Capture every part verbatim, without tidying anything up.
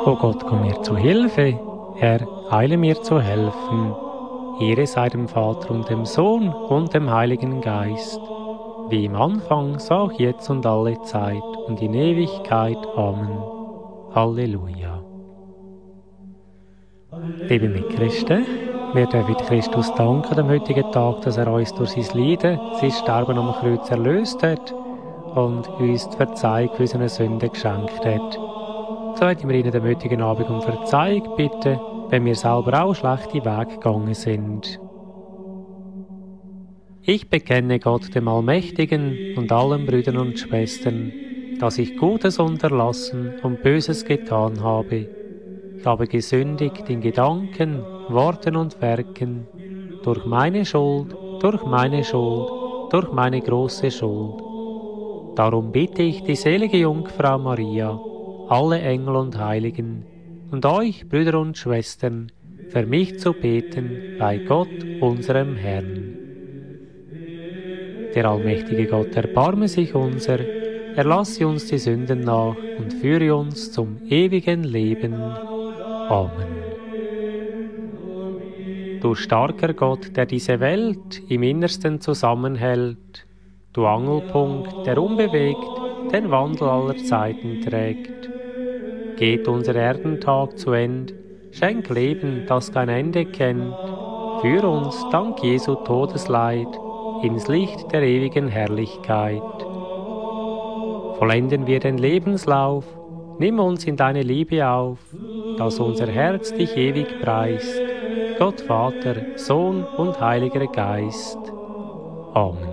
O Gott, komm mir zu Hilfe. Herr, eile mir zu helfen. Ehre sei dem Vater und dem Sohn und dem Heiligen Geist, wie im Anfang, so auch jetzt und alle Zeit und in Ewigkeit. Amen. Halleluja. Liebe Mitchristen, wir dürfen Christus danken am heutigen Tag, dass er uns durch sein Leiden, sein Sterben am Kreuz erlöst hat und uns die Verzeihung für unsere Sünden geschenkt hat. So möchten wir Ihnen am heutigen Abend um Verzeihung bitten, wenn wir selber auch schlechte Wege gegangen sind. Ich bekenne Gott, dem Allmächtigen, und allen Brüdern und Schwestern, dass ich Gutes unterlassen und Böses getan habe. Ich habe gesündigt in Gedanken, Worten und Werken, durch meine Schuld, durch meine Schuld, durch meine große Schuld. Darum bitte ich die selige Jungfrau Maria, alle Engel und Heiligen, und euch, Brüder und Schwestern, für mich zu beten bei Gott, unserem Herrn. Der allmächtige Gott erbarme sich unser, erlasse uns die Sünden nach und führe uns zum ewigen Leben. Amen. Du starker Gott, der diese Welt im Innersten zusammenhält, du Angelpunkt, der unbewegt den Wandel aller Zeiten trägt. Geht unser Erdentag zu End, schenk Leben, das kein Ende kennt, führ uns, dank Jesu Todesleid, ins Licht der ewigen Herrlichkeit. Vollenden wir den Lebenslauf, nimm uns in deine Liebe auf, dass unser Herz dich ewig preist, Gott Vater, Sohn und Heiliger Geist. Amen.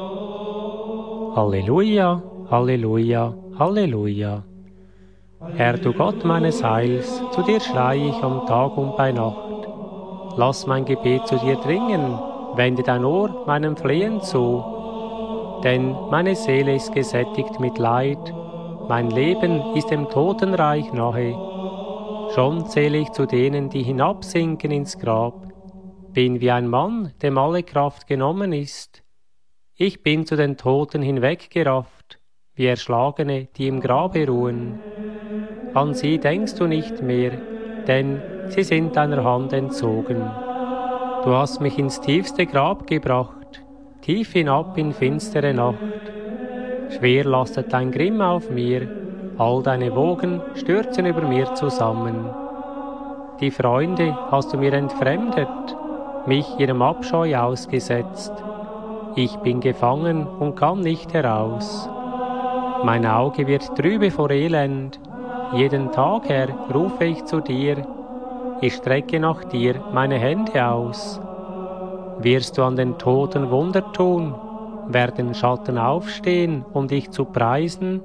Halleluja, Halleluja, Halleluja. Herr, du Gott meines Heils, zu dir schreie ich am Tag und bei Nacht. Lass mein Gebet zu dir dringen, wende dein Ohr meinem Flehen zu. Denn meine Seele ist gesättigt mit Leid, mein Leben ist dem Totenreich nahe. Schon zähle ich zu denen, die hinabsinken ins Grab, bin wie ein Mann, dem alle Kraft genommen ist. Ich bin zu den Toten hinweggerafft, wie Erschlagene, die im Grabe ruhen. An sie denkst du nicht mehr, denn sie sind deiner Hand entzogen. Du hast mich ins tiefste Grab gebracht, tief hinab in finstere Nacht. Schwer lastet dein Grimm auf mir, all deine Wogen stürzen über mir zusammen. Die Freunde hast du mir entfremdet, mich ihrem Abscheu ausgesetzt. Ich bin gefangen und kann nicht heraus. Mein Auge wird trübe vor Elend, jeden Tag, Herr, rufe ich zu dir, ich strecke nach dir meine Hände aus. Wirst du an den Toten Wunder tun, werden Schatten aufstehen, um dich zu preisen?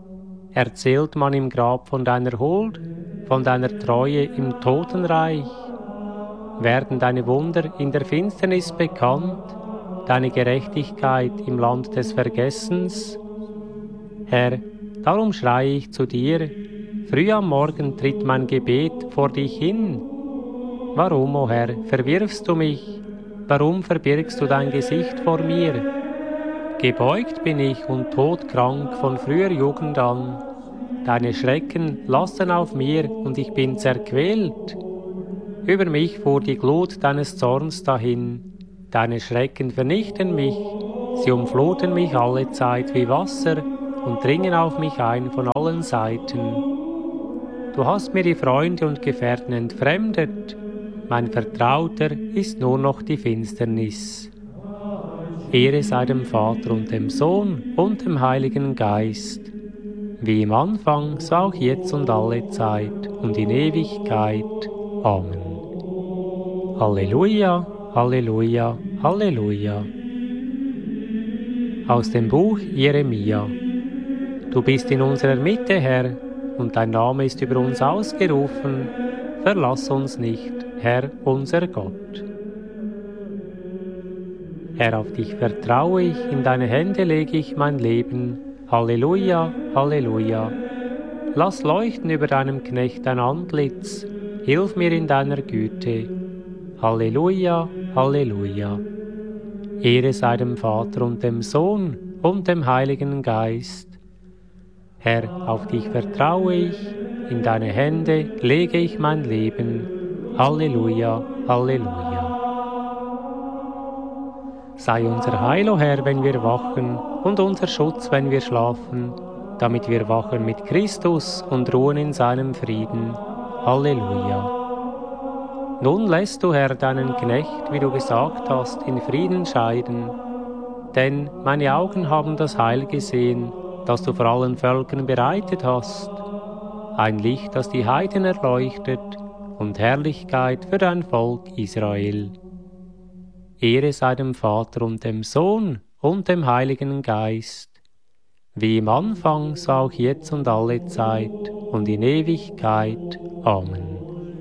Erzählt man im Grab von deiner Huld, von deiner Treue im Totenreich? Werden deine Wunder in der Finsternis bekannt, deine Gerechtigkeit im Land des Vergessens? Herr, darum schreie ich zu dir, früh am Morgen tritt mein Gebet vor dich hin. Warum, o Herr, verwirfst du mich? Warum verbirgst du dein Gesicht vor mir? Gebeugt bin ich und todkrank von früher Jugend an. Deine Schrecken lasten auf mir und ich bin zerquält. Über mich fuhr die Glut deines Zorns dahin. Deine Schrecken vernichten mich, sie umfluten mich alle Zeit wie Wasser und dringen auf mich ein von allen Seiten. Du hast mir die Freunde und Gefährten entfremdet, mein Vertrauter ist nur noch die Finsternis. Ehre sei dem Vater und dem Sohn und dem Heiligen Geist, wie im Anfang, so auch jetzt und alle Zeit und in Ewigkeit. Amen. Halleluja, Halleluja, Halleluja. Aus dem Buch Jeremia. Du bist in unserer Mitte, Herr, und dein Name ist über uns ausgerufen. Verlass uns nicht, Herr, unser Gott. Herr, auf dich vertraue ich, in deine Hände lege ich mein Leben. Halleluja, Halleluja. Lass leuchten über deinem Knecht dein Antlitz, hilf mir in deiner Güte. Halleluja, Halleluja. Ehre sei dem Vater und dem Sohn und dem Heiligen Geist. Herr, auf dich vertraue ich, in deine Hände lege ich mein Leben. Halleluja, Halleluja. Sei unser Heil, o Herr, wenn wir wachen, und unser Schutz, wenn wir schlafen, damit wir wachen mit Christus und ruhen in seinem Frieden. Halleluja. Nun lässt du, Herr, deinen Knecht, wie du gesagt hast, in Frieden scheiden, denn meine Augen haben das Heil gesehen, das du vor allen Völkern bereitet hast, ein Licht, das die Heiden erleuchtet, und Herrlichkeit für dein Volk Israel. Ehre sei dem Vater und dem Sohn und dem Heiligen Geist, wie im Anfang, so auch jetzt und alle Zeit und in Ewigkeit. Amen.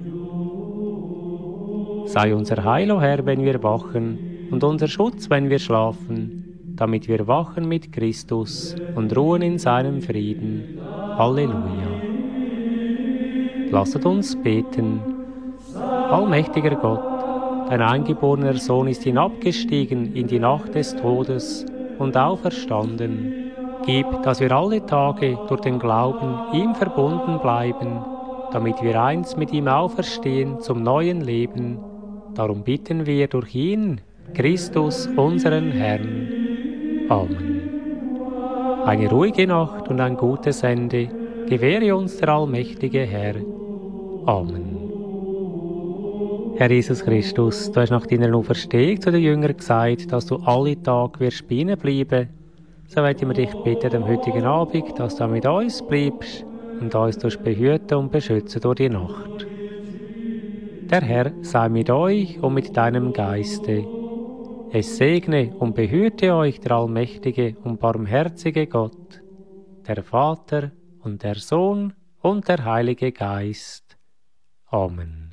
Sei unser Heil, o Herr, wenn wir wachen, und unser Schutz, wenn wir schlafen, damit wir wachen mit Christus und ruhen in seinem Frieden. Halleluja. Lasset uns beten. Allmächtiger Gott, dein eingeborener Sohn ist hinabgestiegen in die Nacht des Todes und auferstanden. Gib, dass wir alle Tage durch den Glauben ihm verbunden bleiben, damit wir einst mit ihm auferstehen zum neuen Leben. Darum bitten wir durch ihn, Christus, unseren Herrn. Amen. Eine ruhige Nacht und ein gutes Ende gewähre uns der allmächtige Herr. Amen. Herr Jesus Christus, du hast nach deiner Auferstehung zu den Jüngern gesagt, dass du alle Tage wirst bei ihnen bleiben. So möchten wir dich bitten, am heutigen Abend, dass du mit uns bleibst und uns behüten und beschützen durch die Nacht. Der Herr sei mit euch und mit deinem Geiste. Es segne und behüte euch der allmächtige und barmherzige Gott, der Vater und der Sohn und der Heilige Geist. Amen.